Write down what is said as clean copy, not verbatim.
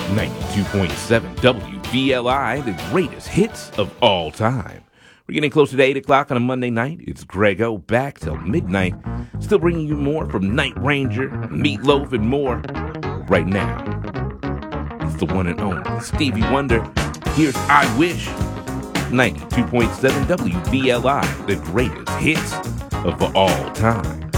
92.7 WVLI, the greatest hits of all time. We're getting closer to 8 o'clock on a Monday night. It's Grego back till midnight. Still bringing you more from Night Ranger, Meatloaf, and more. Right now, it's the one and only Stevie Wonder. Here's I Wish. 92.7 WVLI, the greatest hits of all time.